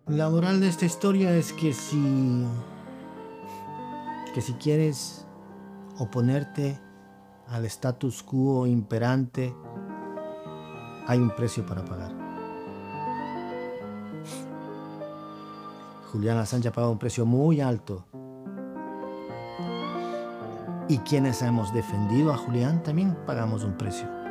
La moral de esta historia es que si quieres oponerte al status quo imperante, hay un precio para pagar. Julián Assange ha pagado un precio muy alto. Y quienes hemos defendido a Julián también pagamos un precio.